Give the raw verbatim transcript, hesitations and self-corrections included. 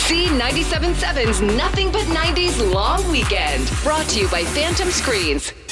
C ninety-seven point seven's Nothing But nineties Long Weekend. Brought to you by Phantom Screens.